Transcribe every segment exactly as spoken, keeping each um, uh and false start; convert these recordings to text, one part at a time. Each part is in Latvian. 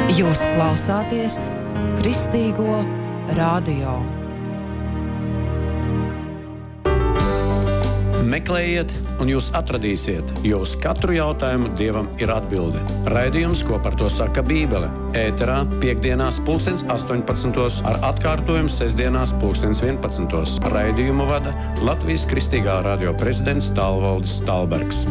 Jūs klausāties Kristīgo radio. Meklējiet, un jūs atradīsiet, jo uz katru jautājumu Dievam ir atbilde. Raidījums, ko par to saka Bībele. Ēterā piekdienās pulkstens astoņpadsmitos ar atkārtojumu sestdienās pulkstens vienpadsmitos. Raidījumu vada Latvijas Kristīgā radio prezidents Tālvaldis Tālbergs.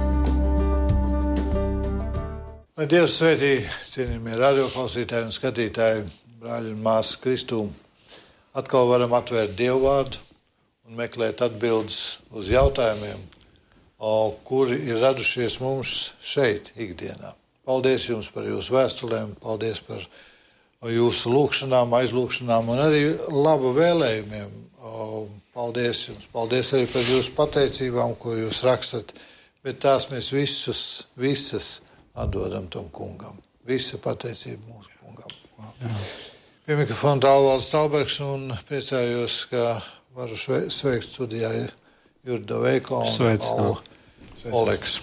Lai Dievs svētī, cienījamie radioklausītāji un skatītāji, brāļi un māsas Kristū, atkal varam atvērt Dievu vārdu un meklēt atbildes uz jautājumiem, kuri ir radušies mums šeit ikdienā. Paldies jums par jūsu vēstulēm, paldies par jūsu lūkšanām, aizlūkšanām un arī labu vēlējumiem. Paldies jums, paldies arī par jūsu pateicībām, ko jūs rakstat, bet tās mēs visus, visas atdodam tam kungam. Visa pateicība mūsu kungam. Jā. Pie mikrofona Tālvaldis Tālbergs un priecājos, ka varu sveikt studijā Jurda Veiko un Paula Oleks.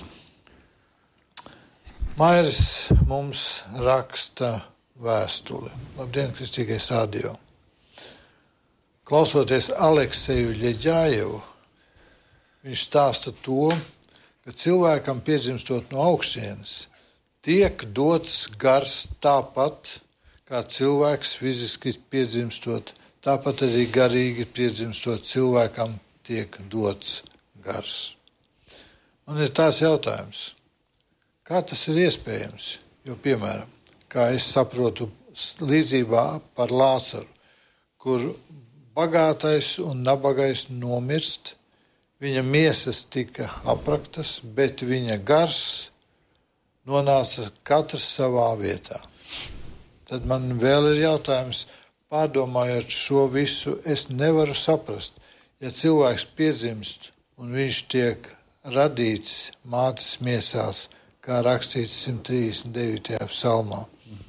Mairis mums raksta vēstuli. Labdien, Kristīgais radio. Klausoties Alekseju Ļeģājevu, viņš stāsta to, ka cilvēkam piedzimstot no augšienes tiek dots gars tāpat, kā cilvēks fiziski piedzimstot, tāpat arī garīgi piedzimstot cilvēkam tiek dots gars. Man ir tās jautājums, kā tas ir iespējams? Jo, piemēram, kā es saprotu līdzībā par Lācaru, kur bagātais un nabagais nomirst, viņa miesas tika apraktas, bet viņa gars nonāca katrs savā vietā. Tad man vēl ir jautājums, pārdomājot šo visu, es nevaru saprast, ja cilvēks piedzimst un viņš tiek radīts mātes miesās, kā rakstīts simt trīsdesmit devītajā psalmā.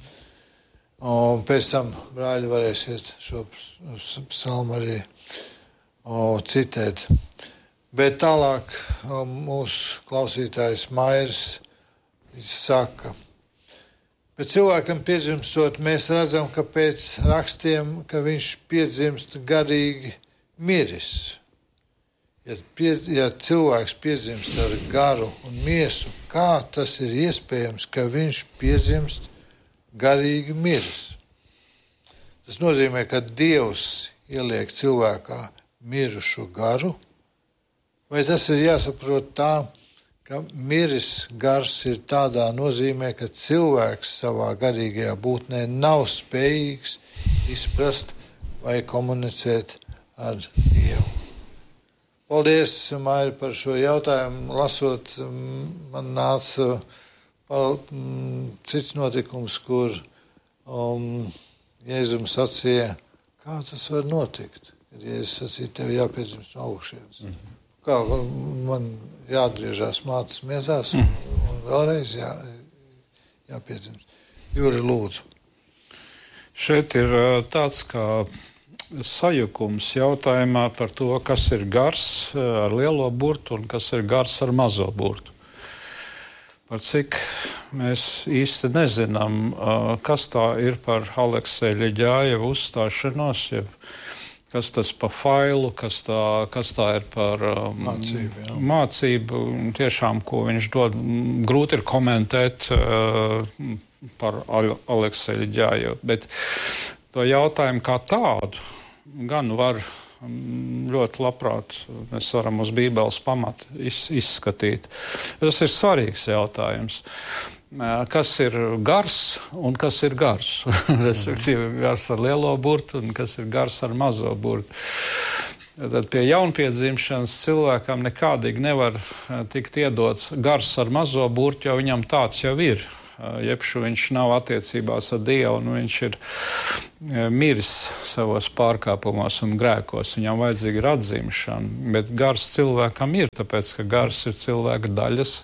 Un pēc tam, brāļi, varēsiet šo psalmu arī o, citēt. Bet tālāk o, mūsu klausītājs Mairis viņš saka, bet cilvēkam piedzimstot, mēs redzam, ka pēc rakstiem, ka viņš piedzimst garīgi miris. Ja, pie, ja cilvēks piedzimst ar garu un miesu, kā tas ir iespējams, ka viņš piedzimst garīgi miris? Tas nozīmē, ka Dievs ieliek cilvēkā mirušu garu, vai tas ir jāsaprot tā, ka miris gars ir tādā nozīmē, ka cilvēks savā garīgajā būtnē nav spējīgs izprast vai komunicēt ar Dievu. Paldies, Mairi, par šo jautājumu. Lasot, man nāca pal, m, cits notikums, kur um, Jēzus sacīja, kā tas var notikt, kad Jēzus sacīja, tev jāpiedzimst no augšienes. Mm-hmm. Kā man jāatgriežās mātes miesās un, un vēlreiz jā, jāpiedzimst. Juri, lūdzu. Šeit ir tāds kā sajukums jautājumā par to, kas ir gars ar lielo burtu un kas ir gars ar mazo burtu. Par cik mēs īsti nezinām, kas tā ir par Alekseja Ļeģājeva uzstāšanos, ja kas tas pa failu, kas tā, kas tā ir par um, mācību, jā. mācību, tiešām, ko viņš dod. Grūti ir komentēt uh, par Alekseju Ļeģājevu, bet to jautājumu kā tādu gan var um, ļoti labprāt, mēs varam uz Bībeles pamatu iz, izskatīt. Tas ir svarīgs jautājums. Kas ir gars un kas ir gars. Respektīvi, gars ar lielo burtu un kas ir gars ar mazo burtu. Tad pie jaunpiedzimšanas cilvēkam nekādīgi nevar tikt iedots gars ar mazo burtu, jo viņam tāds jau ir. Jebšu viņš nav attiecībās ar Dievu un viņš ir miris savos pārkāpumos un grēkos. Viņam vajadzīga ir atzimšana, bet gars cilvēkam ir, tāpēc, ka gars ir cilvēka daļas,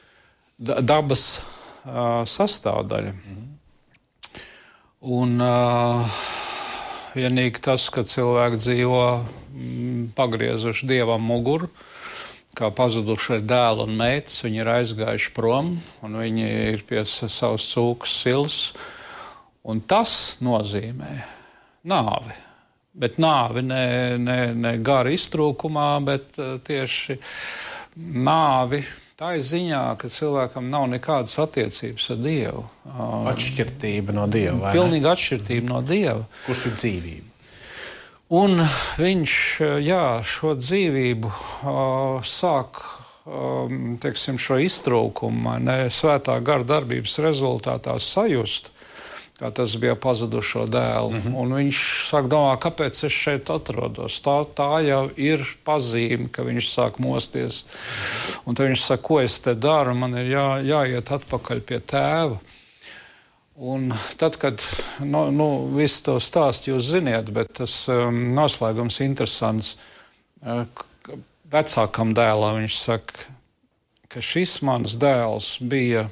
dabas sastāvdaļa. Mm-hmm. Un uh, vienīgi tas, ka cilvēki dzīvo mm, pagriezuši Dievam muguru, kā pazuduši dēlu un meitas, viņi ir aizgājuši prom, un viņi ir pie savas cūkas silas, Un tas nozīmē nāvi. Bet nāvi ne, ne, ne gara iztrūkumā, bet tieši nāvi tā ir ziņā, ka cilvēkam nav nekādas attiecības ar Dievu. Atšķirtība no Dieva, vai ne? Pilnīga atšķirtība no Dieva. Kurš ir dzīvība? Un viņš, jā, šo dzīvību uh, sāk, um, teiksim, šo iztrūkumu, ne svētā gara darbības rezultātā sajust, kā tas bija pazudušo dēlu. Mm-hmm. Un viņš sāk domāt, kāpēc es šeit atrodos. Tā, tā jau ir pazīme, ka viņš sāk mosties. Un tad viņš saka, ko es te daru, man ir jā, jāiet atpakaļ pie tēva. Un tad, kad nu, nu, visu to stāstu jūs ziniet, bet tas um, noslēgums interesants. Uh, vecākam dēlam viņš saka, ka šis mans dēls bija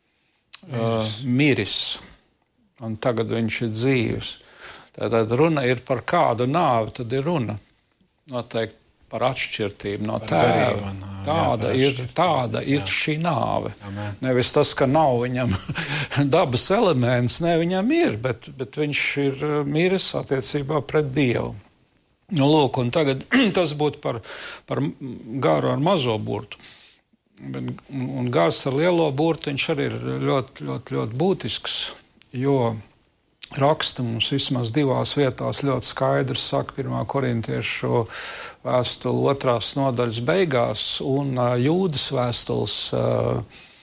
uh, miris, un tagad viņš ir dzīvs. Tātad runa ir par kādu nāvi, tad ir runa noteikti par atšķirtību no tēva. Tāda jā, ir, tāda ir jā. Šī nāve. Amen. Nevis tas, ka nav viņam dabas elements, ne viņam ir, bet, bet viņš ir miris attiecībā pret Dievu. Nu, lūk, un tagad tas būtu par, par garu ar mazo burtu. Bet, un gars ar lielo burtu, viņš arī ir ļoti, ļoti, ļoti būtisks, jo raksta mums vismaz divās vietās ļoti skaidrs, saka pirmā korintiešu vēstule otrās nodaļas beigās un uh, Jūdas vēstules uh,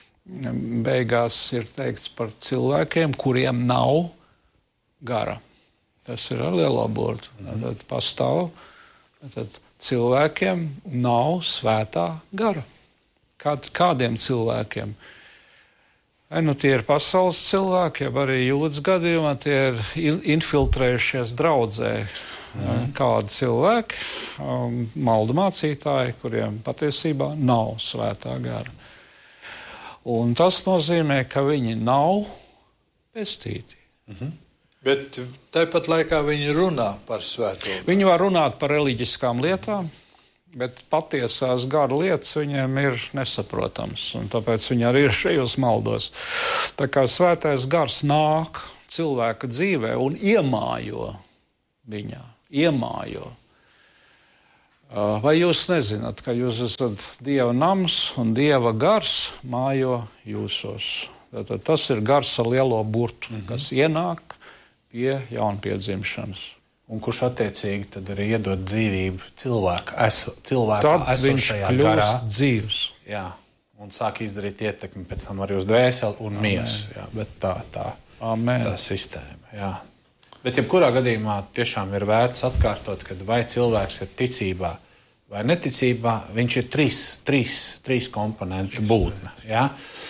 beigās ir teikts par cilvēkiem, kuriem nav gara. Tas ir ar lielo burtu. Tad pastāv, tad cilvēkiem nav svētā gara. Kād, kādiem cilvēkiem? Vai nu tie ir pasaules cilvēki, ja arī Jūdas gadījumā tie ir infiltrējušies draudzē. Mm. Kādi cilvēki, um, maldu mācītāji, kuriem patiesībā nav svētā gara. Un tas nozīmē, ka viņi nav pestīti. Mm-hmm. Bet tāpat laikā viņi runā par svēto garu. Viņi var runāt par reliģiskām lietām, bet patiesās gara lietas viņiem ir nesaprotams, un tāpēc viņi arī ir šajos maldos. Tā kā svētais gars nāk cilvēka dzīvē un iemājo viņā, iemājo. Vai jūs nezināt, ka jūs esat Dieva nams un Dieva gars mājo jūsos? Tātad tas ir gars ar lielo burtu, mm-hmm. kas ienāk pie jaunpiedzimšanas. Un kurš attiecīgi tad arī iedod dzīvību cilvēku, eso, cilvēku esošajā garā. Tad viņš kļūst dzīvs. Jā, un sāk izdarīt ietekmi pēc tam arī uz dvēseli un miesu. Jā, bet tā, tā, tā sistēma. Jā. Bet jebkurā gadījumā tiešām ir vērts atkārtot, ka vai cilvēks ir ticībā vai neticībā, viņš ir trīs, trīs, trīs komponentu būtne. Jā?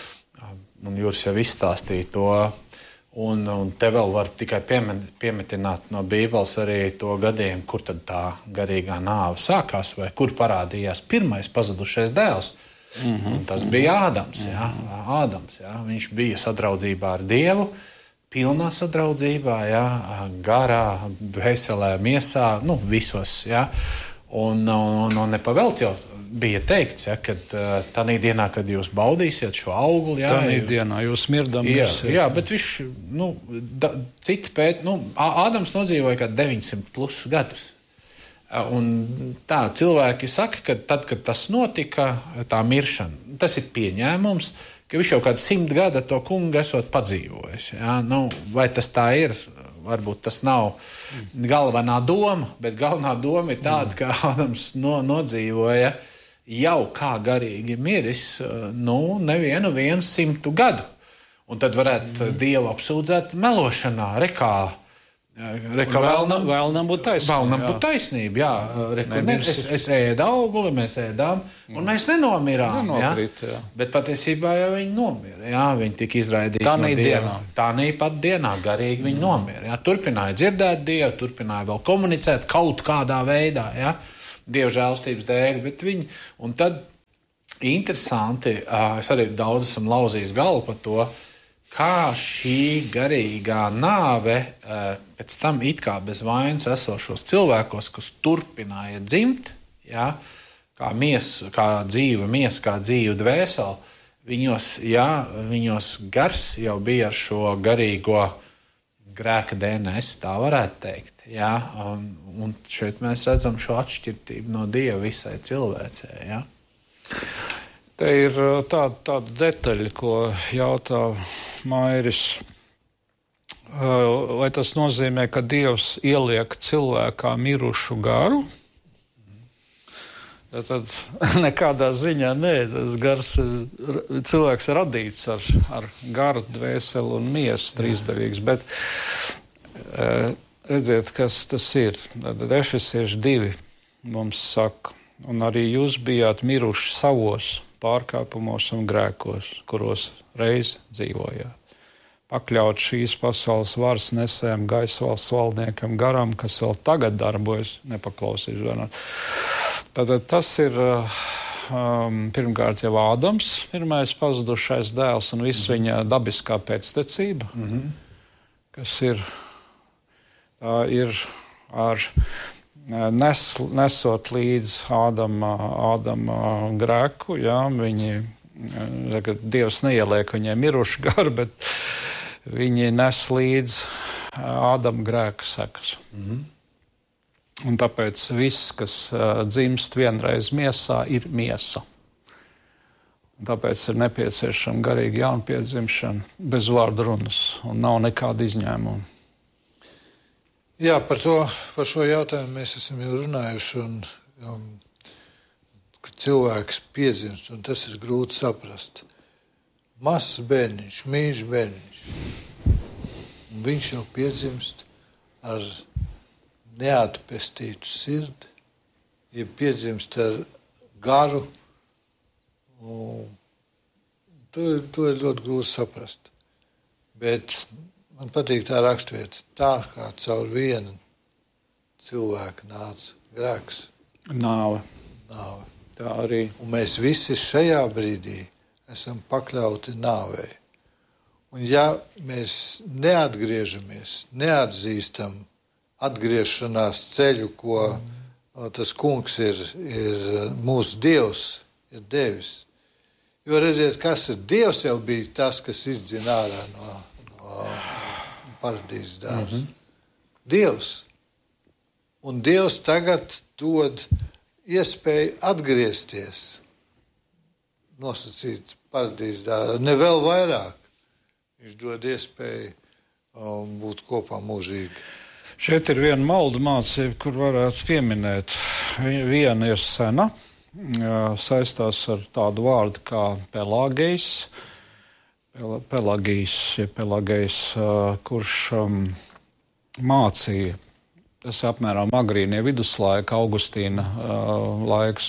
Un Juris jau izstāstīja to. Un, un te vēl var tikai piemetināt no Bībeles arī to gadījumu, kur tad tā garīgā nāve sākās, vai kur parādījās pirmais pazudušais dēls. Mm-hmm. Un tas bija Ādams. Jā. Ādams jā. Viņš bija sadraudzībā ar Dievu, pilnā sadraudzībā, jā, garā, dvēselē, miesā, nu, visos. Jā. Un, un, un nepavēlt jau bija teikts, ja, kad tādā dienā, kad jūs baudīsiet šo augli, jā, tādā dienā jūs mirdamies. Jā, jā, bet viņš, nu, da, citi pēt, nu, Ādams nodzīvoja kā deviņsimt plus gadus. Un tā cilvēki saka, ka tad, kad tas notika, tā miršana, tas ir pieņēmums, ka viņš jau kādu simt gadu to kungu esot padzīvojis. Jā, nu, vai tas tā ir? Varbūt tas nav galvenā doma, bet galvenā doma ir tāda, ka Ādams no, nodzīvoja jau kā garīgi miris, nu, nevienu vienu simtu gadu. Un tad varētu Dievu apsūdzēt melošanā, rekā. Reka vēlnam, vēlnam būt taisnība. Vēlnam būt taisnība, jā. Reku, ne, es, es ēdu auguli, mēs ēdām, un mm. mēs nenomirām. Nenokrit, jā. Jā. Bet patiesībā jau viņi nomira. Jā, viņi tika izraidīti tā no Dieva. Dienā. Tā pat dienā garīgi viņi mm. nomira. Jā. Turpināja dzirdēt Dievu, turpināja vēl komunicēt kaut kādā veidā, jā. Dieva žēlstības dēļ. Bet viņi, un tad interesanti, es arī daudz esam lauzījis galvu par to, kā šī garīgā nāve pēc tam it kā bez vainas esošos cilvēkos, kas turpināja dzimt, jā, kā, mies, kā dzīva miesa, kā dzīva dvēseli, viņos, jā, viņos gars jau bija ar šo garīgo grēka D N S, tā varētu teikt. Jā? Un, un šeit mēs redzam šo atšķirtību no Dieva visai cilvēcei. Jā? Te ir tāda, tāda detaļa, ko jautā Mairis. Vai tas nozīmē, ka Dievs ieliek cilvēkā mirušu garu? Tad nekādā ziņā nē, tas gars ir, cilvēks ir radīts ar, ar garu, dvēseli un miesu, trīsdevīgs, bet redziet, kas tas ir. Tad Efesieši divi mums saka, un arī jūs bijāt miruši savos pārkāpumos un grēkos, kuros reiz dzīvojāt. Pakļaut šīs pasaules varas nesējam gaisa valsts valdniekam garam, kas vēl tagad darbojas, nepaklausīs vienot. Tātad tas ir um, pirmkārt jau Ādams, pirmais pazudušais dēls un viss viņa dabiskā pēctecība, mm-hmm. kas ir, tā ir ar nes, nesot līdz Ādama, Ādama grēku, jā, viņi, Dievs neieliek viņiem mirušu garu, bet viņi nes līdz Ādama grēka sekas. Mm-hmm. Un tāpēc viss, kas uh, dzimst vienreiz miesā, ir miesa. Un tāpēc ir nepieciešama garīga jaunpiedzimšana bez vārdu runas, un nav nekāda izņēmuma. Jā, par, to, par šo jautājumu mēs esam jau runājuši, un, um, ka cilvēks piedzimst, un tas ir grūti saprast. Mazs bērniņš, mīļš bērniņš, un viņš jau piedzimst ar neatpestītu sirdi, ja piedzimst ar garu, un to, to ir ļoti grūti saprast. Bet man patīk tā rakstvieta, tā kā caur vienu cilvēku nāca grēks. Nāve. Nāve. Tā arī. Un mēs visi šajā brīdī esam pakļauti nāvei. Un ja mēs neatgriežamies, neatzīstam atgriešanās ceļu, ko tas kungs ir, ir mūsu Dievs, ir devis. Jo redziet, kas ir Dievs jau bija tas, kas izdzina ārā no, no paradīzes dārza. Mm-hmm. Dievs. Un Dievs tagad dod iespēju atgriezties, nosacīt paradīzes dārza. Ne vēl vairāk. Viņš dod iespēju um, būt kopā mūžīgi. Šeit ir viena maldu mācība, kur varētu pieminēt. Viena ir sena, saistās ar tādu vārdu kā pelagejs, pelagejs, ja pelagejs, kurš um, mācīja, tas apmēram agrīnie viduslaika, Augustīna uh, laiks,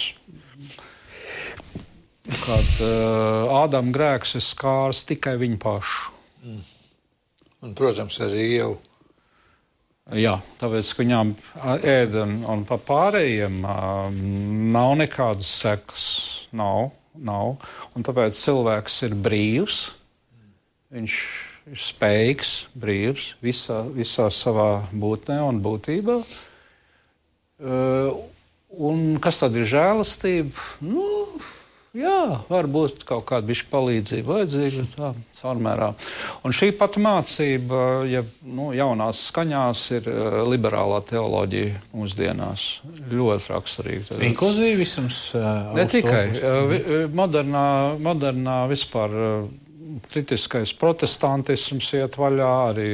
kad uh, Ādama grēks ir skārs tikai viņu pašu. Mm. Un, protams, arī jau. Jā, tāpēc, ka viņām ēda un, un pa pārējiem um, nav nekādas sekas, nav, nav, un tāpēc cilvēks ir brīvs, viņš ir spējīgs, brīvs visā, visā savā būtnē un būtībā. Uh, un kas tad ir žēlastība? Nu, jā, varbūt kaut kāda bišķi palīdzība vajadzīga, tā, caurmērā. Un šī pat mācība, ja nu, jaunās skaņās, ir uh, liberālā teoloģija mūsdienās. Ļoti raksturīga. Inkluzīvisms? Uh, ne tikai. Uh, vi, modernā, modernā vispār uh, kritiskais protestantisms iet vaļā, arī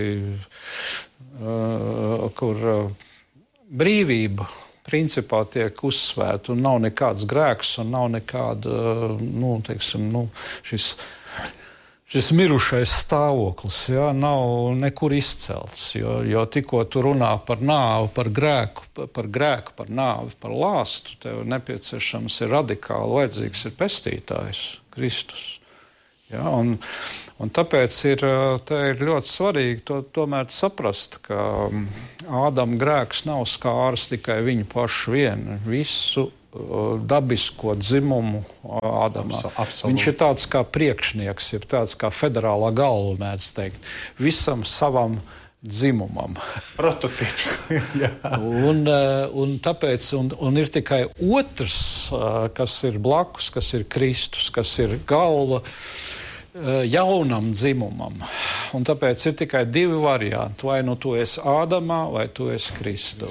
uh, kur uh, brīvība principā tiek uzsvērta, un nav nekāds grēks, un nav nekāda, nu, teiksim, nu, šis, šis mirušais stāvoklis, jā, nav nekur izcelts, jo, jo tikko tu runā par nāvi, par grēku, par grēku, par nāvi, par lāstu, tev nepieciešams ir radikāli vajadzīgs ir pestītājs, Kristus. Ja, un, un tāpēc ir, ir ļoti svarīgi to, tomēr saprast, ka Ādama grēks nav skārs tikai viņu pašu vienu, visu uh, dabisko dzimumu Ādamā. Absolut. Viņš ir tāds kā priekšnieks, ir tāds kā federālā galva, mēdz teikt, visam savam dzimumam. Prototyps. un, un tāpēc, un, un ir tikai otrs, kas ir blakus, kas ir Kristus, kas ir galva, jaunam dzimumam. Un tāpēc ir tikai divi varianti. Vai nu tu esi Ādamā, vai tu esi Kristu.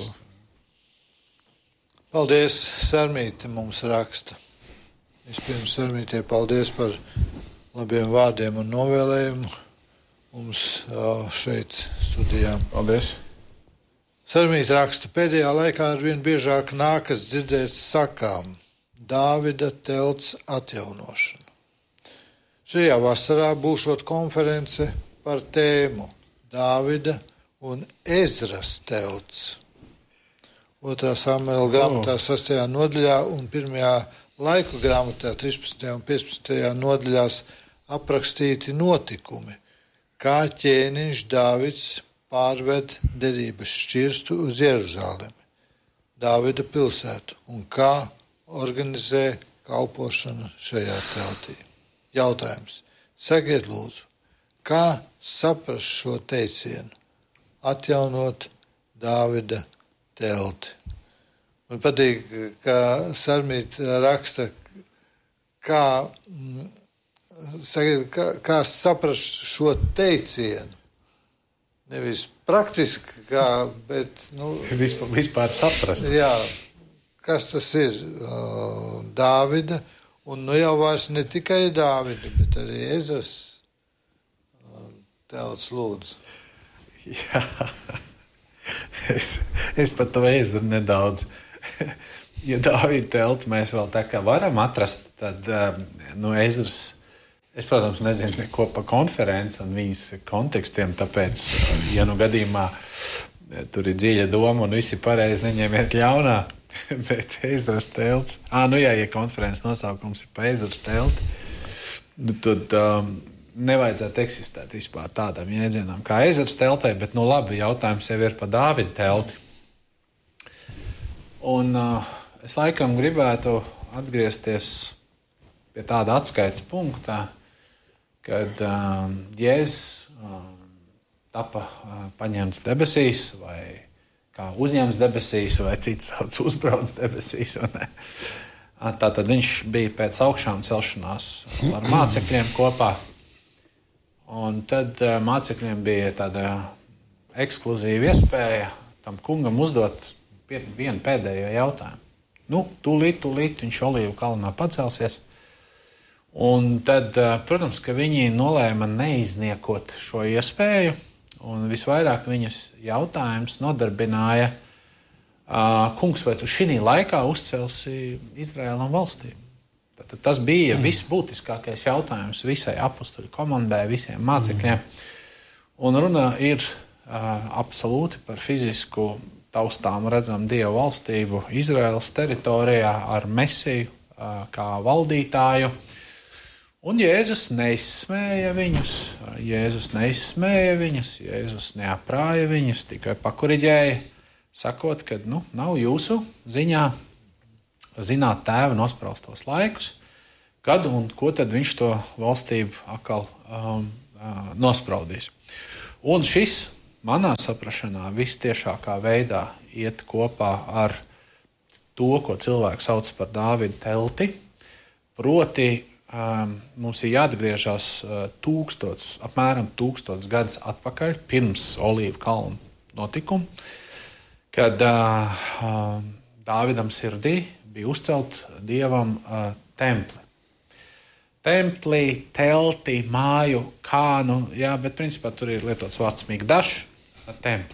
Paldies, Sarmīte mums raksta. Vispirms, Sarmītie, paldies par labiem vārdiem un novēlējumu mums šeit studijā. Paldies. Sarmīte raksta, pēdējā laikā arvien biežāk nākas dzirdēt sakām Dāvida telts atjaunošana. Šajā vasarā būšot konference par tēmu Dāvida un Ezras telts. Otrā Samuela grāmatā sastajā nodaļā un pirmajā laiku grāmatā trīspadsmitajā un piecpadsmitajā nodaļās aprakstīti notikumi, kā ķēniņš Dāvids pārved derības šķirstu uz Jeruzalemi, Dāvida pilsētu, un kā organizē kalpošanu šajā teltī. Jautājums. Sakiet lūdzu, kā saprast šo teicienu? Atjaunot Dāvida telti. Man patīk, kā Sarmīte raksta, kā, sakiet, kā, kā saprast šo teicienu. Nevis praktiski, kā, bet... Nu, vispār, vispār saprast. Jā, kas tas ir? Dāvida. Un nu jau vairs ne tikai Dāvida, bet arī Ezras telts lūdzu. Jā, es, es pat to Ezru nedaudz. Ja Dāvida telti mēs vēl tā kā varam atrast, tad nu, Ezras, es, protams, nezinu neko par konferenci un viņas kontekstiem, tāpēc, ja nu gadījumā tur ir dziļa doma un visi pareizi neņemiet ļaunā, bet Ezras telts, ā, nu jā, ja konferences nosaukums ir pa Ezras telti, nu tad um, nevajadzētu eksistēt vispār tādam jēdzienam kā Ezras teltei, bet nu labi, jautājums jau ir pa Dāvida telti. Un uh, es laikam gribētu atgriezties pie tāda atskaites punktā, kad um, Jēzus um, tapa uh, paņemts debesīs vai kā uzņemts debesīs, vai cits sauc uzbrauc debesīs. Tātad viņš bija pēc augšām celšanās ar mācekļiem kopā. Un tad mācekļiem bija tāda ekskluzīva iespēja tam kungam uzdot vienu pēdējo jautājumu. Nu, tūlīt, tūlīt viņš Olīvu kalnā pacelsies. Un tad, protams, ka viņi nolēma neizniekot šo iespēju. Un visvairāk viņas jautājums nodarbināja, kungs, vai tu šī laikā uzcelsi Izraēlam valstību? Tātad tas bija mm. visbūtiskākais jautājums visai apustuļu komandai, visiem mācekļiem. Un runa ir absolūti par fizisku taustām redzam Dievu valstību Izraēlas teritorijā ar Mesiju kā valdītāju. Un Jēzus neizsmēja viņus, Jēzus neizsmēja viņus, Jēzus neaprāja viņus, tikai pakuriģēja, sakot, ka nu, nav jūsu ziņā zināt tēva nospraustos laikus, kad un ko tad viņš to valstību atkal um, uh, nospraudīs. Un šis, manā saprašanā, vistiešākā veidā iet kopā ar to, ko cilvēks sauc par Dāvida telti, proti, Um, mums ir jāatgriežas uh, tūkstots, apmēram tūkstots gadus atpakaļ, pirms Olīvu kalnu notikumu, kad uh, uh, Dāvidam sirdī bija uzcelt Dievam uh, templi. Templi, telti, māju, kānu, jā, bet principā tur ir lietots vārds migdaš, templi.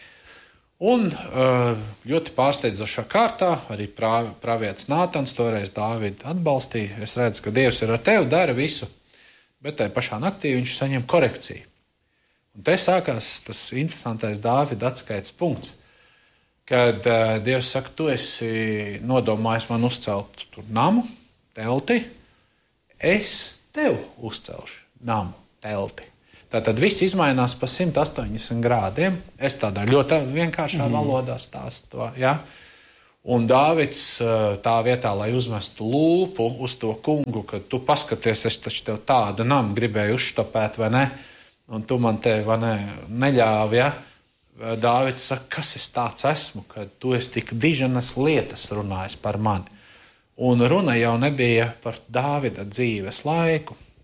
Un ļoti pārsteidzošā kārtā arī pravietis Nātans toreiz Dāvidu atbalstīja. Es redzu, ka Dievs ir ar tevi, dara visu, bet tajā pašā naktī viņš saņem korekciju. Un te sākās tas interesantais Dāvida atskaites punkts, kad Dievs saka, tu esi nodomājis man uzcelt tur namu, telti, es tev uzcelšu namu, telti. Tātad viss izmainās pa simt astoņdesmit grādiem. Es tādā ļoti vienkāršā mm. valodā stāstu to. Ja? Un Dāvids tā vietā, lai uzmestu lūpu uz to kungu, ka tu paskaties, es taču tev tādu namu gribēju uzštopēt, vai ne? Un tu man te vai ne, neļāvi. Ja? Dāvids saka, kas es tāds esmu, ka tu esi tik diženas lietas runājis par mani. Un runa jau nebija par Dāvida dzīves laiku.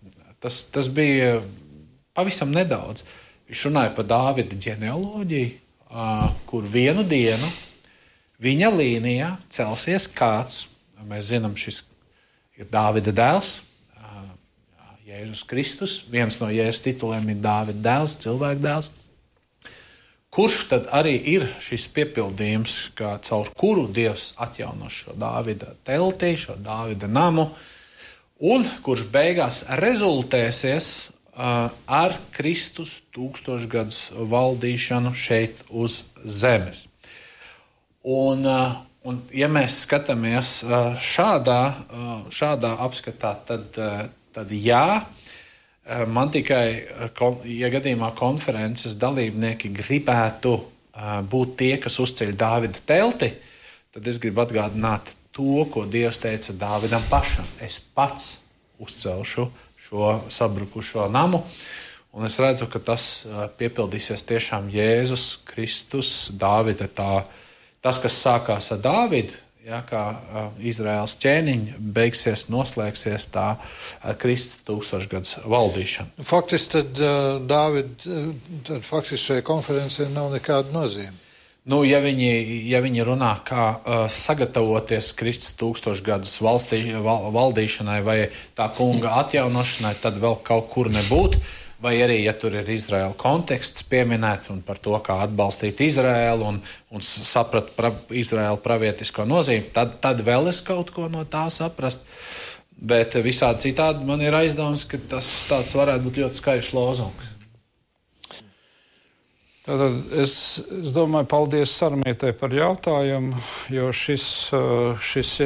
tas, tas bija pavisam nedaudz. Viņš runāja par Dāvida ģenealoģiju, kur vienu dienu viņa līnijā celsies kāds, mēs zinām, šis ir Dāvida dēls, Jēzus Kristus, viens no Jēzus tituliem ir Dāvida dēls, cilvēka dēls, kurš tad arī ir šis piepildījums, kā caur kuru Dievs atjauno šo Dāvida telti, šo Dāvida namu, un kurš beigās rezultēsies uh, ar Kristus tūkstošgadus valdīšanu šeit uz zemes. Un, uh, un ja mēs skatāmies uh, šādā, uh, šādā apskatā, tad, uh, tad jā, man tikai, ja gadījumā konferences dalībnieki gribētu būt tie, kas uzceļ Dāvida telti, tad es gribu atgādināt to, ko Dievs teica Dāvidam pašam. Es pats uzcelšu šo sabrukušo namu, un es redzu, ka tas piepildīsies tiešām Jēzus Kristus, Dāvida tā, tas, kas sākās ar Dāvidu, ja, kā uh, Izraēlas ķēniņa beigsies, noslēgsies tā ar Kristus tūkstošgadus valdīšanu. Faktiski tad uh, Dāvid, tad faktiski šai konferencē nav nekāda nozīme. Nu, ja viņi, ja viņi runā, kā uh, sagatavoties Kristus tūkstošgadus valstī, val, valdīšanai vai tā kunga atjaunošanai, tad vēl kaut kur nebūtu. Vai arī, ja tur ir Izraēla konteksts pieminēts un par to, kā atbalstīt Izraēlu un, un saprat pra, Izraēla pravietisko nozīmi, tad, tad vēl es kaut ko no tā saprast. Bet visādi citādi man ir aizdevums, ka tas tāds varētu būt ļoti skaļš lozungs. Tātad es, es domāju, paldies Sarmietai par jautājumu, jo šis, šis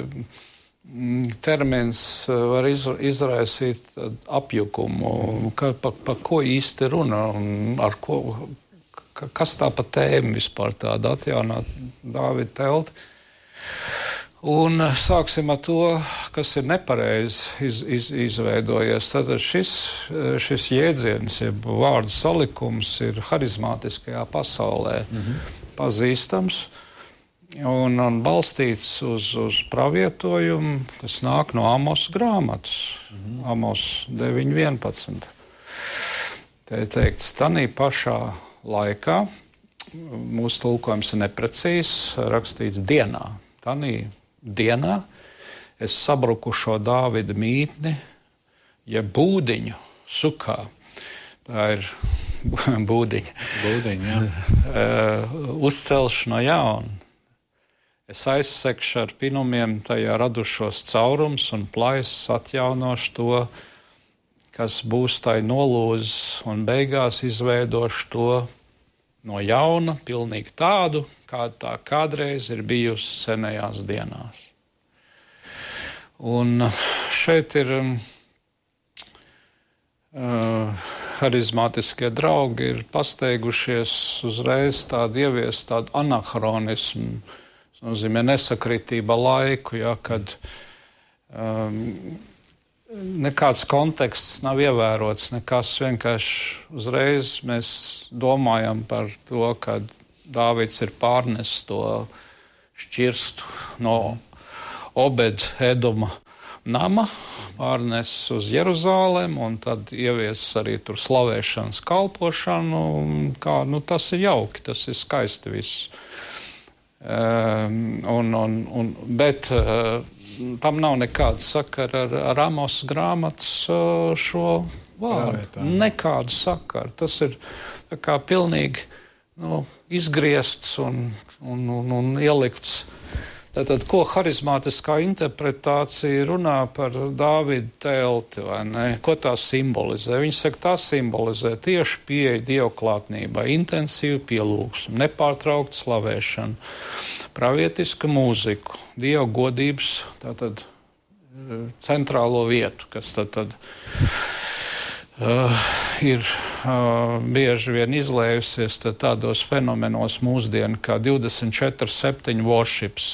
termins var izraisīt apjukumu, ka, pa, pa ko īsti runa un ar ko, kas tā pa tēma vispār tāda atjaunāt Dāvida telti. Un sāksim ar to, kas ir nepareizi iz, iz, izveidojies. Tātad šis, šis jēdziens, jeb vārdu salikums ir harizmātiskajā pasaulē mm-hmm. pazīstams. Un, un balstīts uz, uz pravietojumu, kas nāk no Amos grāmatas, mm-hmm. Amos deviņi vienpadsmit. Te ir teikts, tanī pašā laikā, mūsu tulkojums ir neprecīzs, rakstīts dienā. Tanī dienā es sabrukušo Dāvida mītni, ja būdiņu sukā. Tā ir būdiņa. Būdiņa, jā. uh, uzcelšu no jauna. Es aizsekšu ar pinumiem tajā radušos caurums un plaisas atjaunošu to, kas būs tai nolūzis, un beigās izveidošu to no jauna, pilnīgi tādu, kāda tā kādreiz ir bijusi senajās dienās. Un šeit ir uh, harizmātiskie draugi ir pasteigušies uzreiz tādu ieviest tādu anahronismu, nozīmē nesakritība laiku, ja, kad um, nekāds konteksts nav ievērots, nekas vienkārši uzreiz mēs domājam par to, ka Dāvids ir pārnesis to šķirstu no Obed Edoma nama, pārnesis uz Jeruzālem un tad ieviesis arī tur slavēšanas kalpošanu. Kā, nu, tas ir jauki, tas ir skaisti viss. Um, un, un, un, bet uh, tam nav nekāda sakara ar, ar Amos grāmatas uh, šo vārdu. Nekāda sakara. Tas ir tā kā pilnīgi nu, izgriezts un, un, un, un ielikts. Tātad, ko harizmātiskā interpretācija runā par Dāvida telti, vai ne? Ko tā simbolizē? Viņi saka, tā simbolizē tieši pieeja dievklātnībai, intensīvu pielūgsmu, nepārtrauktu slavēšanu, pravietiska mūziku, dievu godības, tātad centrālo vietu, kas tad, tad uh, ir uh, bieži vien izlējusies tad tādos fenomenos mūsdienu kā divdesmit četri septiņi worships.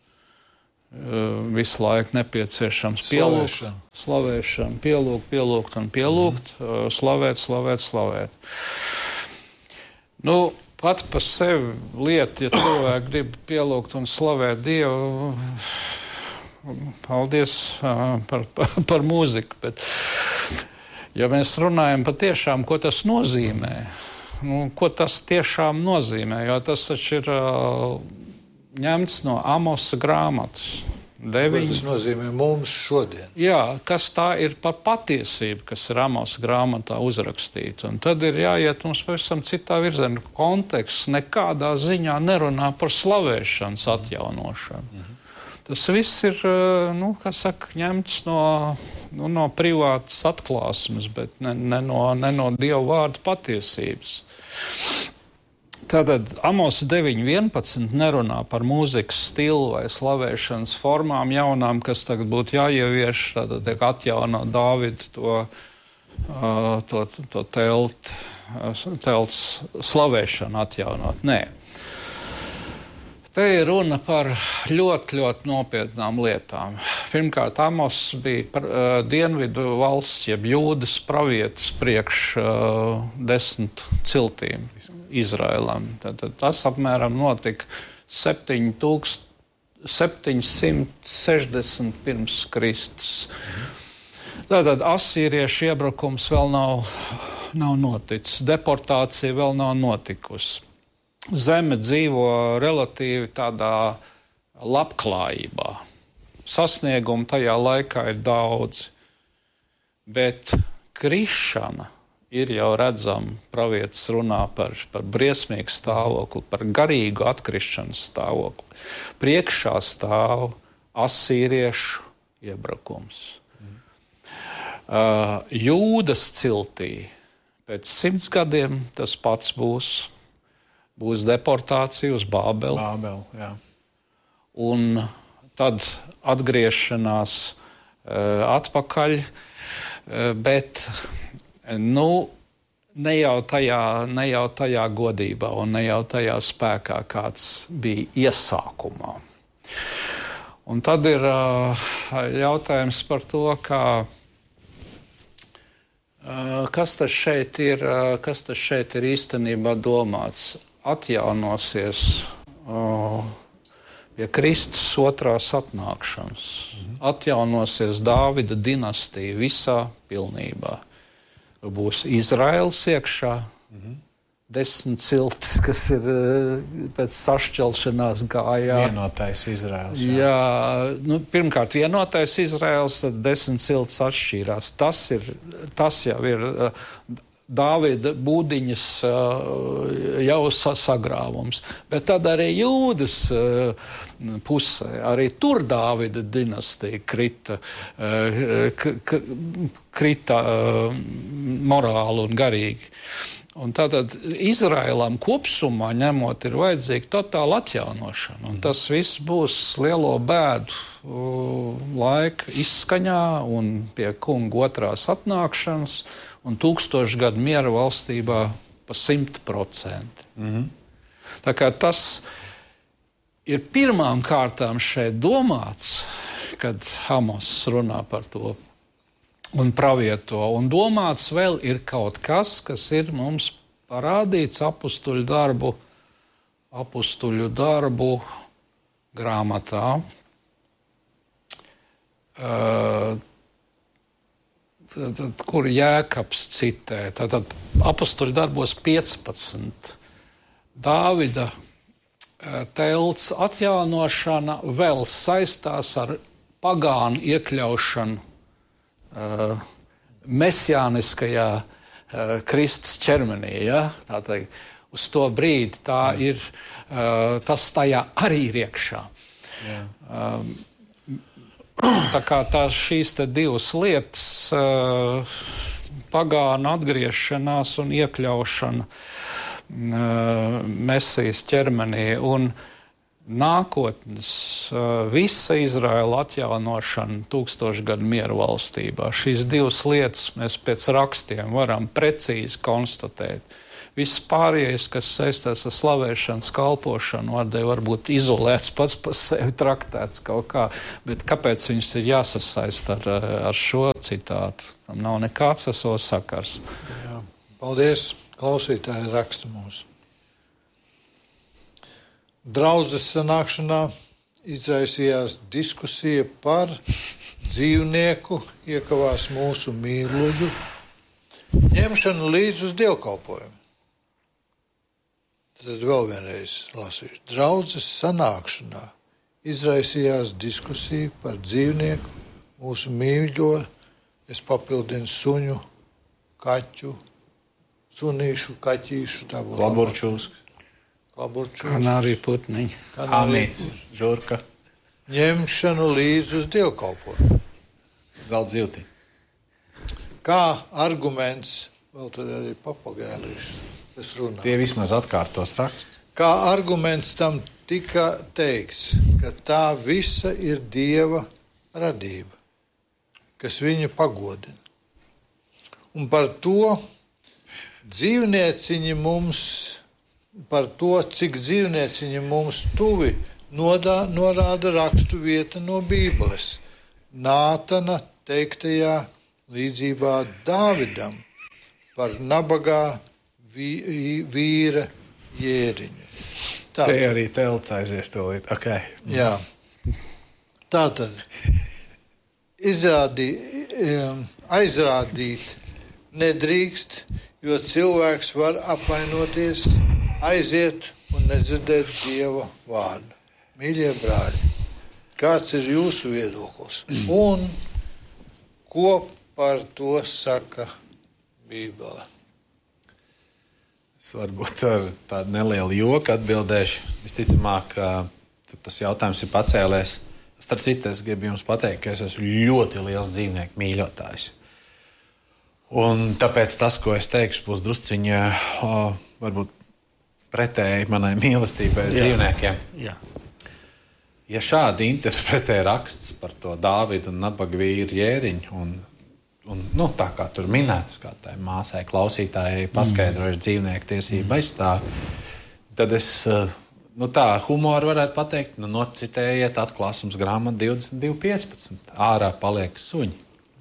Visu laiku nepieciešams pielūgt, slavēšana, pielūgt, pielūgt un pielūgt, mm. slavēt, slavēt, slavēt. Nu, pat par sevi lieta, ja cilvēki grib pielūgt un slavēt Dievu, paldies uh, par, par, par mūziku, bet ja mēs runājam patiešām, ko tas nozīmē, nu, ko tas tiešām nozīmē, jo tas taču ir uh, ņemts no Amosa grāmatas. Deviņi. Tas nozīmē mums šodien. Jā, kas tā ir par patiesību, kas ir Amosa grāmatā uzrakstīta. Un tad ir jāiet mums pavisam citā virzienā. Konteksts nekādā ziņā nerunā par slavēšanas atjaunošanu. Mhm. Tas viss ir, nu, kā saka, ņemts no, nu, no privātas atklāsmes, bet ne, ne, no, ne no Dieva vārda patiesības. Tātad Amosa deviņi vienpadsmit nerunā par mūzikas stilu vai slavēšanas formām jaunām, kas tagad būtu jāievieš, tātad tiek atjaunot Dāvida to, uh, to, to telt, telts slavēšanu atjaunot. Nē. Te ir runa par ļoti, ļoti nopietnām lietām. Pirmkārt, Amos bija par, uh, dienvidu valsts, jeb Jūdas pravietis priekš uh, desmit ciltīm Izraēlam. Tad, tad tas apmēram notika septiņsimt sešdesmit pirms Kristus. Tātad asīriešu iebrukums vēl nav, nav noticis, deportācija vēl nav notikusi. Zeme dzīvo relatīvi tādā labklājībā. Sasniegumu tajā laikā ir daudz, bet krišana ir jau redzama. Pravietis runā par, par briesmīgu stāvokli, par garīgu atkrišanas stāvokli. Priekšā stāv asīriešu iebrukums. Mm. Uh, Jūdas ciltī pēc simts gadiem tas pats būs. Būs deportācija uz Bābeli. Bābeli, jā. Un tad atgriešanās uh, atpakaļ, uh, bet nu, ne jau tajā, ne jau tajā godībā un ne jau tajā spēkā, kāds bija iesākumā. Un tad ir uh, jautājums par to, kā, uh, kas tas šeit ir, uh, kas tas šeit ir īstenībā domāts. Atjaunosies uh, pie Kristus otrās atnākšanas. Mhm. Atjaunosies Dāvida dinastija visā pilnībā. Būs Izraels iekšā, mhm. desmit ciltis, kas ir uh, pēc sašķelšanās gājā. Vienotais Izraels. Jā, jā nu, pirmkārt vienotais Izraels, tad desmit ciltis atšķīrās. Tas, ir, tas jau ir... Uh, Dāvida būdiņas uh, jau sagrāvums, bet tad arī Jūdas uh, pusē, arī tur Dāvida dinastija krita, uh, k- k- krita uh, morāli un garīgi. Un tātad Izraēlam kopsumā ņemot ir vajadzīga totāla atjaunošana, un tas viss būs lielo bēdu uh, laika izskaņā un pie kunga otrās atnākšanas, un tūkstošu gadu miera valstībā pa simt procenti. Mm-hmm. Tā kā tas ir pirmām kārtām šeit domāts, kad Amos runā par to un pravieto, un domāts vēl ir kaut kas, kas ir mums parādīts apustuļu darbu, apustuļu darbu grāmatā. Uh, Tad, tad, kur Jēkabs citē, tātad apustuļu darbos piecpadsmit. Dāvida telts atjaunošana vēl saistās ar pagānu iekļaušanu uh, mesijāniskajā uh, Kristus ķermenī. Ja? Tātad, uz to brīdi tā ir, uh, tas tajā arī ir iekšā. Jā. Um, Tā kā tās šīs te divas lietas, uh, pagāna atgriešanās un iekļaušana uh, Mesijas ķermenī un nākotnes uh, visa Izraēla atjaunošana tūkstošu gadu miera valstībā. Šīs divas lietas mēs pēc rakstiem varam precīzi konstatēt. Viss pārējais, kas saistās ar slavēšanas kalpošanu, var būt izolēts, pats par sevi traktēts kaut kā, bet kāpēc viņus ir jāsasaist ar, ar šo citātu? Tam nav nekāds ar savu sakars. Jā, paldies, klausītāji raksta mūs. Draudzes sanākšanā izraisījās diskusija par dzīvnieku iekavās mūsu mīluļu Ņemšanu līdz uz dievkalpojumu. Tad vēl vienreiz lasīšu. Draudzes sanākšanā izraisījās diskusija par dzīvnieku, mūsu mīļo, es papildinu suņu, kaķu, sunīšu, kaķīšu, tā būtu Klaburčūsks. Klaburčūsks. Kanārija putniņi. Amīts, žurka. Ņemšanu līdz uz dievkalpojumu. Zelta zivtiņa. Kā arguments, vēl tur arī papagēlīšas, kas runā. Tie vismaz atkārtos rakstus. Kā arguments tam tika teikts, ka tā visa ir Dieva radība, kas viņu pagodina. Un par to dzīvnieciņi mums, par to, cik dzīvnieciņi mums tuvi, nodā, norāda rakstu vieta no Bībeles. Nātana teiktajā līdzībā Dāvidam par nabagā vī, vīra jēriņu. Tā Te arī telts aizies tūlīt. Okay. Jā. Tātad izrādī, aizrādīt nedrīkst, jo cilvēks var apvainoties, aiziet un nedzirdēt Dieva vārdu. Mīļie brāļi, kāds ir jūsu viedoklis? Un ko par to saka Bībele? Es varbūt ar tādu nelielu joku atbildēšu. Visticamāk, tas jautājums ir pacēlies. Starp citu, es gribu jums pateikt, ka es esmu ļoti liels dzīvnieku mīļotājs. Un tāpēc tas, ko es teikšu, būs drusciņā o, varbūt pretēji manai mīlestībai uz dzīvniekiem. Jā. Ja šādi interpretē raksts par to Dāvidu un nabaga vīru jēriņu, un, un nu, tā kā tur minēts, kā tai māsai klausītājai paskaidrojuši mm. dzīvnieku tiesību aizstāv, tad es nu, tā humoru varētu pateikt, nu, nocitējiet atklāsums grāmatu divdesmit divi piecpadsmit. Ārā paliek suņi.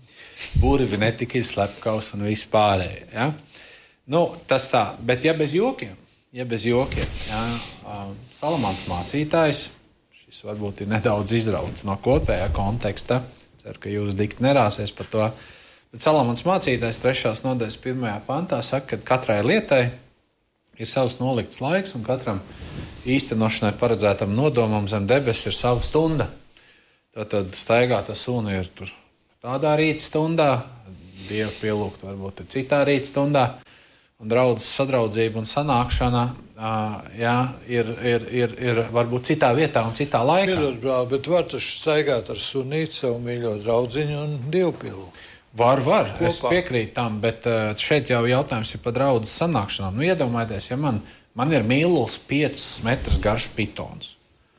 Burvi netika ir slepkavs un viss pārējie. Ja? Nu, tas tā, bet ja bez jokiem, ja bez jokiem, ja, Salamans mācītājs, šis varbūt ir nedaudz izrauts no kopējā konteksta, ceru, ka jūs dikti nerāsies par to, bet Salamans mācītājs trešās nodaļas pirmajā pantā saka, ka katrai lietai ir savs nolikts laiks un katram īstenošanai paredzētam nodomam zem debes ir sava stunda. Tātad staigāta suni ir tur tādā rīta stundā, Dievu pielūgt varbūt ir citā rīta stundā, un draudzes sadraudzība un sanākšana uh, jā, ir, ir, ir, ir varbūt citā vietā un citā laikā. Piedod, brāl, bet var taču staigāt ar sunīti savu mīļo draudziņu un Dievu pielūgt. Var, var, Kopā. Es piekrītu tam, bet uh, šeit jau jautājums ir par draudzes sanākšanām. Nu, iedomājieties, ja man, man ir mīluls piecus metrus garš pitons.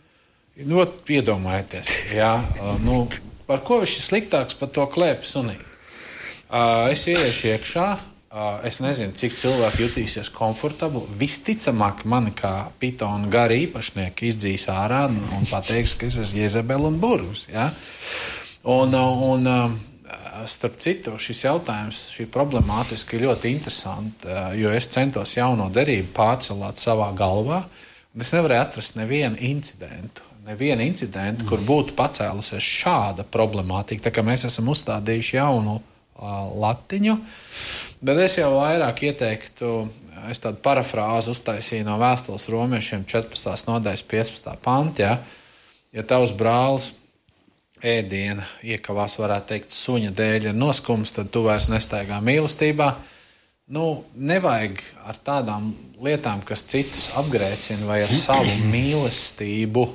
Nu, iedomājieties, jā, uh, nu, par ko viņš ir sliktāks par to klēpi sunīti? Uh, es ieiešu iekšā, uh, es nezinu, cik cilvēki jutīsies komfortabli. Visticamāk, mani kā pitona gari īpašnieki izdzīs ārā un, un pateiks, ka es esmu Jezebela un burvs. Ja? Un, un uh, starp citu, šis jautājums, šī problemātiski ir ļoti interesanti, uh, jo es centos jauno derību pārcelāt savā galvā, un es nevarēju atrast nevienu incidentu. Nevienu incidentu, mm. kur būtu pacēlusies šāda problemātika. Tā kā mēs esam uzstādījuši jaunu uh, latiņu, bet es jau vairāk ieteiktu, es tādu parafrāzi uztaisīju no vēstules romiešiem četrpadsmitās nodaļas piecpadsmitā pantā. Ja, ja tavs brālis ēdiena iekavās, varētu teikt, suņa dēļ ir noskums, tad tu vairs nestaigā mīlestībā. Nu, nevajag ar tādām lietām, kas citus apgrēcina, vai ar savu mīlestību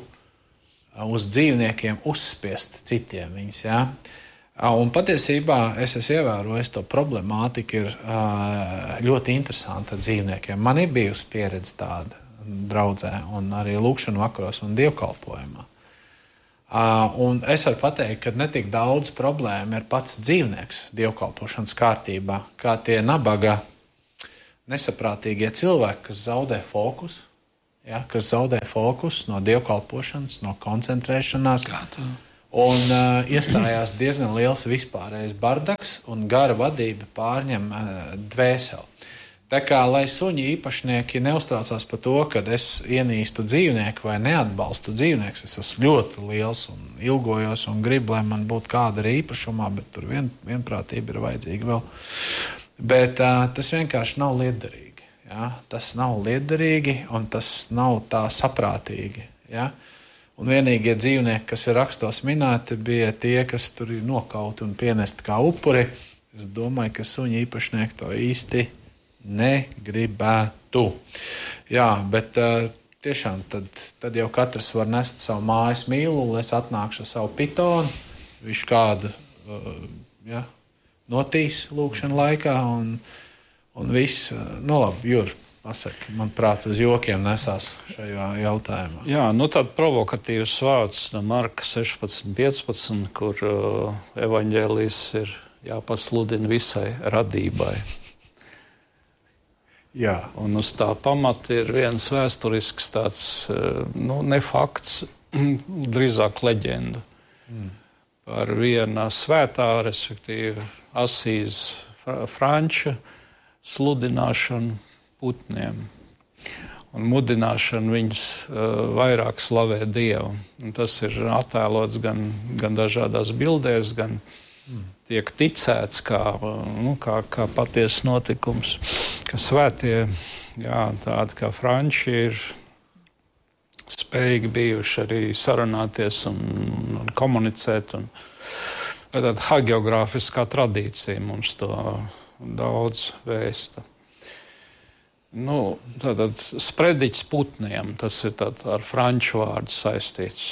uz dzīvniekiem uzspiest citiem viņus. Ja? Un patiesībā es esmu ievērojis to problemātiku, ir ļoti interesanta ar dzīvniekiem. Man ir bijusi pieredze tāda draudzē, un arī lūkšanu vakaros un dievkalpojumā. Un es varu pateikt, ka netik daudz problēma ir pats dzīvnieks dievkalpošanas kārtībā, kā tie nabaga nesaprātīgie cilvēki, kas zaudē fokusu. Ja, kas zaudē fokusu no dievkalpošanas, no koncentrēšanās. Un uh, iestājās diezgan liels vispārējais bardaks, un gara vadība pārņem uh, dvēseli. Tā kā, lai suņi īpašnieki neuztraucās par to, ka es ienīstu dzīvnieku vai neatbalstu dzīvnieku, es esmu ļoti liels un ilgojos un gribu, lai man būtu kāda arī īpašumā, bet tur vien, vienprātība ir vajadzīga vēl. Bet uh, tas vienkārši nav liederīgi. Ja? Tas nav liederīgi un tas nav tā saprātīgi. Ja? Un vienīgie dzīvnieki, kas ir rakstos minēti, bija tie, kas tur ir nokauti un pienesti kā upuri. Es domāju, ka suņi īpašnieki to īsti negribētu. Jā, bet uh, tiešām tad, tad jau katrs var nest savu mājas mīlu, lai es atnākšu ar savu pitonu. Viņš kādu uh, ja, notīs lūkšanu laikā un, un viss. Nu labi, Jur, pasaki, man prāts uz jokiem nesās šajā jautājumā. Jā, nu tad provokatīvs vārds no Marka sešpadsmit piecpadsmit, kur uh, evaņģēlijs ir jāpasludina visai radībai. Jā. Un uz tā pamata ir viens vēsturisks tāds, nu, ne fakts, drīzāk leģenda. Mm. Par viena svētā, respektīvi Asīzes Franča sludināšanu putniem un mudināšanu viņus uh, vairāk slavēt Dievu. Un tas ir attēlots gan, gan dažādās bildēs, gan mm. tiek ticēts kā, nu, kā, kā patiesas notikums, ka svētie, jā, tādi kā Franči ir spējīgi bijuši arī sarunāties un, un komunicēt. Un, tāda hagiogrāfiskā tradīcija mums to daudz vēsta. Nu, tātad sprediķis putniem, tas ir tād ar franču vārdu saistīts.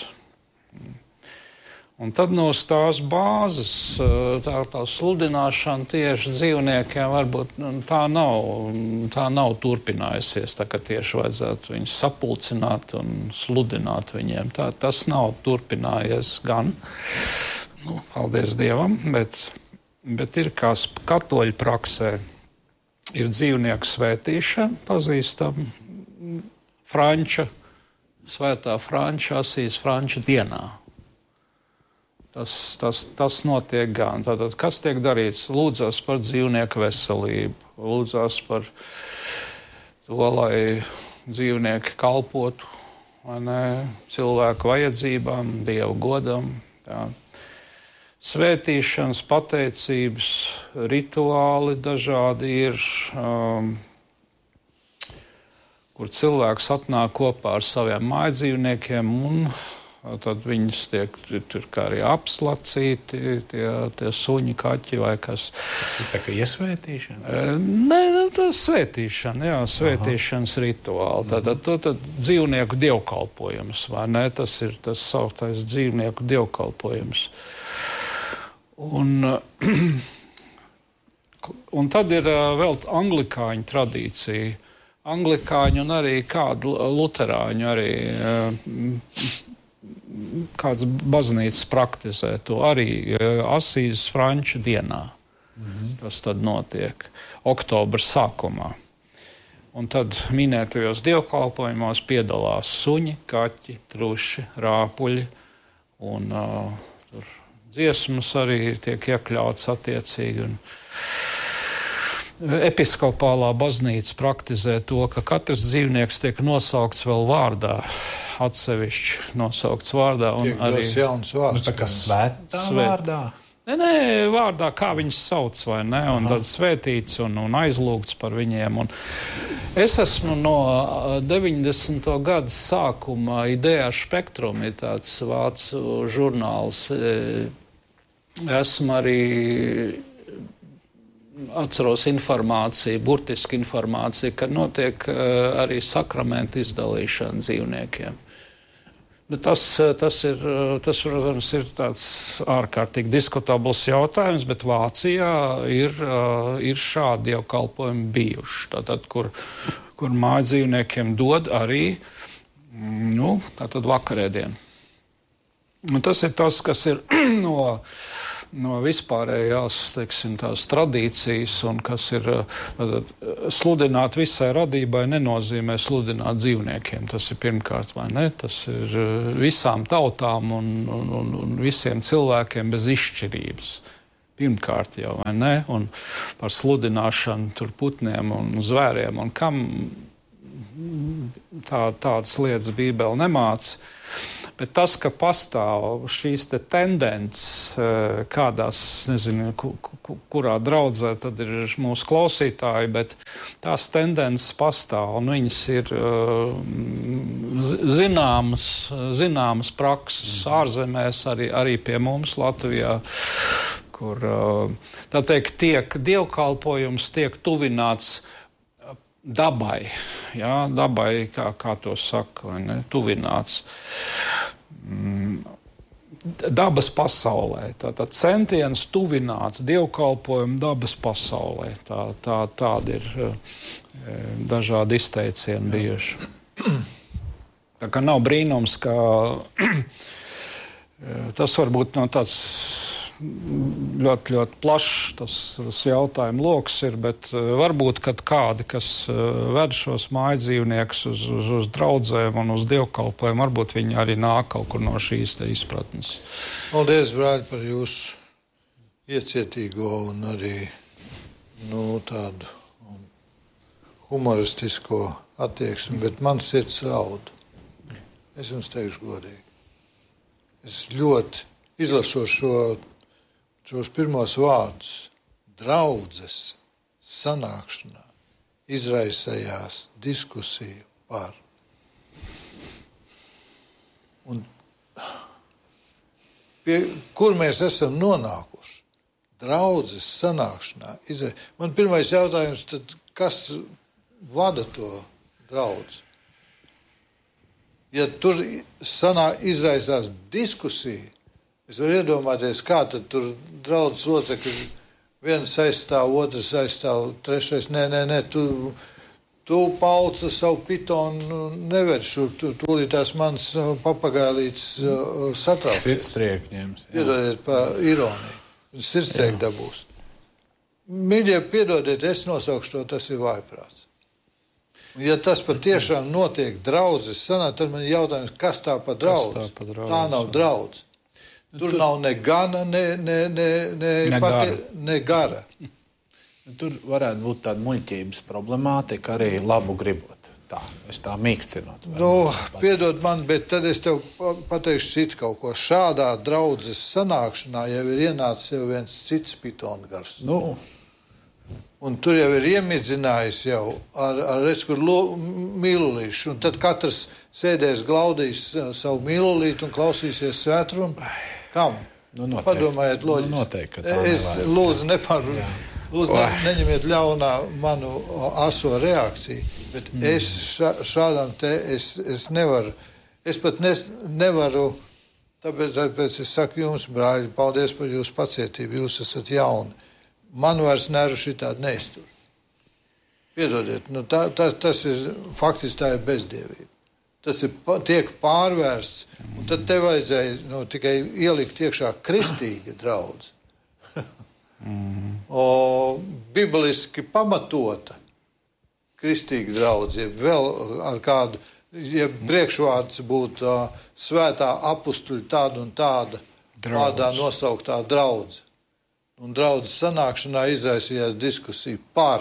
Un tad no tās bāzes, tā, tā sludināšana tieši dzīvniekiem varbūt tā nav, tā nav turpinājusies, tā ka tieši vajadzētu viņus sapulcināt un sludināt viņiem. Tā, tas nav turpinājies gan, nu, paldies Dievam, bet, bet ir kā katoļu praksē, ir dzīvnieku svētīšana, pazīstam Franča, svētā Franča, Asīzes Franča dienā. Tas, tas, tas notiek gan. Tātad, kas tiek darīts? Lūdzās par dzīvnieku veselību, lūdzās par to, lai dzīvnieki kalpotu, vai ne, cilvēku vajadzībām, Dievu godam. Tā. Svētīšanas, pateicības, rituāli dažādi ir, um, kur cilvēks atnāk kopā ar saviem mājdzīvniekiem un tad viņas tiek tur kā arī apslacīti, tie, tie suņi, kaķi vai kas. Tā kā iesvētīšana? Nē, tas svētīšana, jā, svētīšanas Aha. rituāli. Tātad to tad dzīvnieku dievkalpojums, vai ne? Tas ir tas sauktais dzīvnieku dievkalpojums. Un, un tad ir vēl anglikāņu tradīcija. Anglikāņu un arī kādu luterāņu arī kāds baznīcas praktizē to arī Asīzes Franča dienā. Mm-hmm. Tas tad notiek oktobra sākumā. Un tad minētajos dievkalpojumos piedalās suņi, kaķi, truši, rāpuļi un uh, tur dziesmas arī tiek iekļauts attiecīgi. Un episkopālā baznīca praktizē to, ka katrs dzīvnieks tiek nosaukts vēl vārdā. Atsevišķi nosaukts vārdā. Un tiek arī dos jauns vārds. Tā kā svētā Svēt. vārdā? Nē, nē, vārdā, kā viņus sauc, vai ne? Un tad svētīts un, un aizlūgts par viņiem. Un es esmu no deviņdesmito gadu sākuma Idea Spektrum, ir tāds vācu žurnāls. Esmu arī atceros informāciju, burtisku informāciju, ka notiek arī sakramentu izdalīšana dzīvniekiem. Bet tas, tas, ir, tas, protams, ir tāds ārkārtīgi diskutabls jautājums, bet Vācijā ir, ir šādi jau kalpojumi bijuši. Tātad, kur, kur mājdzīvniekiem dod arī, nu, tātad vakarēdienu. Un tas ir tas, kas ir no, no vispārējās, teiksim, tās tradīcijas, un kas ir tātad, sludināt visai radībai nenozīmē sludināt dzīvniekiem. Tas ir pirmkārt, vai ne? Tas ir visām tautām un, un, un, un visiem cilvēkiem bez izšķirības. Pirmkārt jau, vai ne? Un par sludināšanu tur putniem un zvēriem, un kam tā, tādas lietas Bībele nemāca. Bet tas, ka pastāv šīs te tendences kādās, nezinu, ku, ku, kurā draudzē, tad ir mūsu klausītāji, bet tās tendences pastāv, un viņas ir zināmas, zināmas prakses ārzemēs, arī, arī pie mums Latvijā, kur, tā teikt, tiek dievkalpojums, tiek tuvināts dabai, jā, dabai, kā, kā to saka, vai ne, tuvināts dabas pasaulē. Tātad centiens tuvināt dievkalpojumu dabas pasaulē. Tā, tā, tādi ir e, dažādi izteicieni bijuši. Tā kā nav brīnums, ka tas varbūt nav tāds ļoti, ļoti plašs tas, tas jautājumu loks ir, bet uh, varbūt, kad kādi, kas uh, ved šos mājdzīvniekus uz, uz, uz draudzēm un uz dievkalpojumu, varbūt viņi arī nāk kaut kur no šīs te izpratnes. Paldies, brāļi, par jūsu iecietīgo un arī, nu, tādu humoristisko attieksmi, bet man sirds raud. Es jums teikšu godīgi. Es ļoti izlasot šo šos pirmos vārdus, draudzes sanākšanā, izraisējās diskusija par. Un pie, kur mēs esam nonākuši? Draudzes sanākšanā. Izra... Man pirmais jautājums, tad kas vada to draudzi? Ja tur sanāk, izraisās diskusija, es varu iedomāties, kā tad tur draudzes locekļi viens aizstāv, otrs aizstāv, trešais, nē, nē, nē, tu, tu pauca savu pitonu neved šur, tu, tūlīt tās mans papagālīts uh, satrauc. Sirdstriekņiems. Piedodiet par ironiju. Viņš sirdstriek dabūs. Mīļie, piedodiet, es nosaukšu to, tas ir vājprāts. Ja tas patiešām notiek draudzes sanā, tad man ir jautājums, kas tā pa draudz? Tā, tā nav draudz. Tur nav ne gana, ne, ne, ne, ne, ne, pati, gara. ne gara. Tur varētu būt tāda muļķības problemātika arī labu gribot. Tā, es tā mīkstinot. Nu, piedod man, bet tad es tev pateikšu citu kaut ko. Šādā draudzes sanākšanā jau ir ienācis jau viens cits pitongars. Nu. Un tur jau ir iemidzinājis jau ar, ar redz, kur mīlulīšu. Un tad katrs sēdēs, glaudīs savu mīlulītu un klausīsies svētrunu. Kam? Nu, noteikti. Padomājiet loģiski. Nu, noteikti, ka tā es nevajag. lūdzu, nepar, lūdzu ne, neņemiet ļaunā manu aso reakciju, bet mm. es ša, šādām te, es, es nevaru, es pat nes, nevaru, tāpēc, tāpēc es saku jums, brāļi, paldies par jūsu pacietību, jūs esat jauni. Man vairs nervu šitādi neiztur. Piedodiet, nu tā, tā, tas ir, faktiski tā ir bezdievība. Tas ir, tiek pārvērsts, un tad te vajadzēja nu, tikai ielikt iekšā kristīga draudze. o, bibliski pamatota kristīga draudze, vēl ar kādu, ja priekšvārds būtu uh, svētā apustuļa tāda un tāda vārdā nosauktā draudze. Un draudzes sanākšanā izraisījās diskusija par.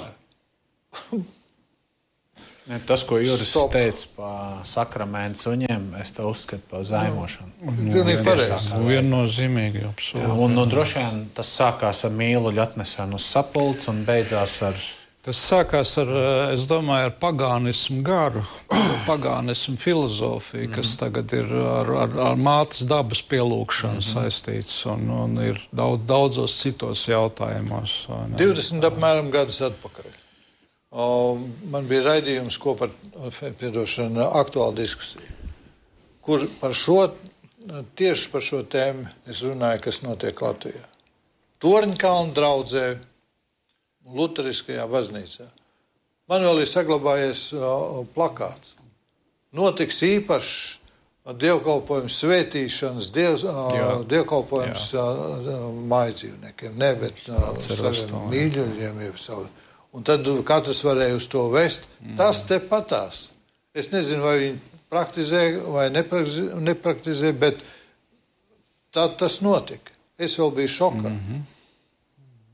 Ne, tas, ko Juris Stop. teica par sakramentu suņiem, es to uzskatu par zaimošanu. Pilnīgi pareizi. Viennozīmīgi, absolūti. Un, un droši vien tas sākās ar mīluļu atnešanu uz sapulci un beidzās ar... Tas sākās ar, es domāju, ar pagānismu garu, pagānismu filozofiju, kas mm. tagad ir ar, ar, ar mātes dabas pielūgšanu mm-hmm. saistīts un, un ir daudz, daudzos citos jautājumos. divdesmit apmēram gadus atpakaļ. O, man bija raidījums, ko par, piedošana, aktuāla diskusija, kur par šo, tieši par šo tēmu es runāju, kas notiek Latvijā. Torņkalna draudzē, Luteriskajā baznīcā. Man vēl ir saglabājies uh, plakāts. Notiks īpašs dievkalpojums svētīšanas, diev, uh, dievkalpojums uh, mājdzīvniekiem. Ne, bet uh, saviem mīļuļiem. Savu. Un tad katrs varēja uz to vest. Mm. Tas te patās. Es nezinu, vai viņi praktizē vai nepraktizē, nepraktizē bet tā tas notika. Es vēl biju šokā. Mm-hmm.